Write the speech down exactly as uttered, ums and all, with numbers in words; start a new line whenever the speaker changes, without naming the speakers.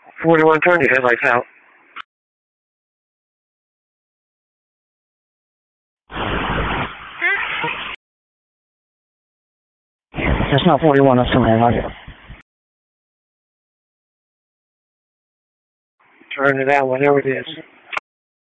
forty-one, turn your headlights out. It's not forty-one, that's something like it. Turn it out, whatever it is.